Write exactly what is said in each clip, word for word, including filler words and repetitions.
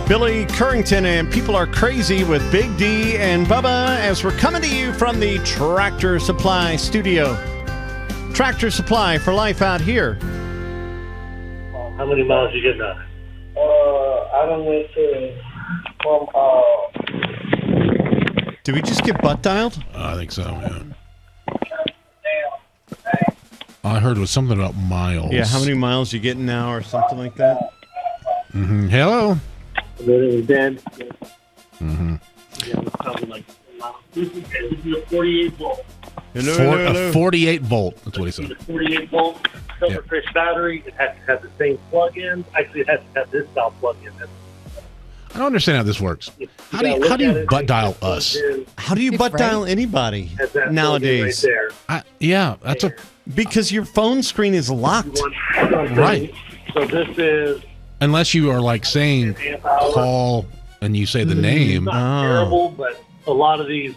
Billy Currington and People Are Crazy with Big D and Bubba as we're coming to you from the Tractor Supply studio. Tractor Supply for life out here. How many miles you getting out? Uh, I don't went to from uh. Did we just get butt dialed? Uh, I think so, yeah. I heard it was something about miles. Yeah, how many miles you getting now or something like that? Mm-hmm. Hello? And then it was dead. Mm-hmm. Yeah, it was probably like this is, this is a forty-eight volt. Hello, Four, hello, hello. a forty-eight volt. That's what he It's a said. forty-eight volt Silverfish battery. It has to have the same plug-in. Actually, it has to have this style plug-in. That's- I don't understand how this works. you How do gotta you look how do at you it, butt make dial it plugged us? in, How do you It's butt right. dial anybody has that plug-in nowadays? right there. I, yeah, that's a Because your phone screen is You locked. want something- Right. So this is unless you are like saying amp hour. call and you say the name. Not Oh. terrible, but a lot of these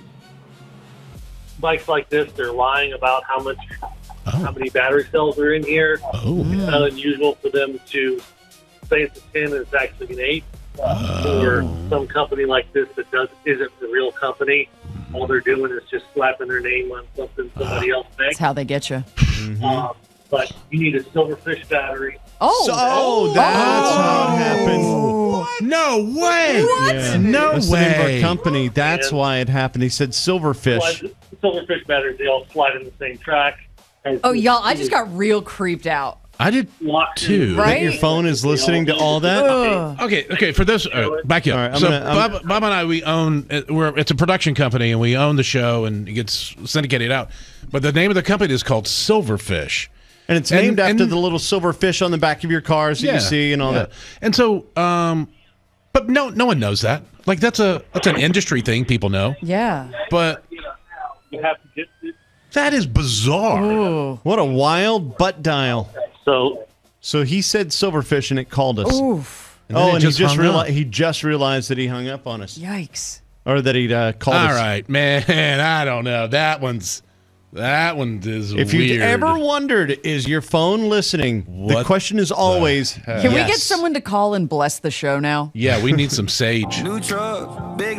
bikes like this, they're lying about how much, how Oh, many battery cells are in here. oh, It's not unusual for them to say it's a ten and it's actually an eight. Or some company like this that does isn't the real company. All they're doing is just slapping their name on something somebody else That's makes. how they get you. Um, but you need a Silverfish battery. Oh, So, oh, that's how it happened. no way! Yeah. No That's the name of our way! company. That's And- why it happened. He said silverfish. Slide- Silverfish batteries, they all slide in the same track. oh, y'all! I just got real creeped out. I did locked in. too. Right? That your phone is listening to all that? Ugh. Okay, okay. For this, uh, back you up. All right, I'm so gonna- I'm- Bob, Bob and I, we own. uh, We're it's a production company, and we own the show, and it gets syndicated out. But the name of the company is called Silverfish. And it's And- named after and- the little silver fish on the back of your cars that you see and all yeah. that. And so, um, but no, no one knows that. Like that's a that's an industry thing. People know, Yeah. but You have to get it. that is bizarre. Ooh. What a wild butt dial. So So he said silverfish and it called us. Oof. And then oh, it and just he just hung realized up. he just realized that he hung up on us, Yikes. or that he'd uh, called All us. right, man. I don't know. That one's that one is If weird. you've ever wondered, is your phone listening? The What question is always, Can we get yes. someone to call and bless the show now? yeah, we need some sage. New truck, big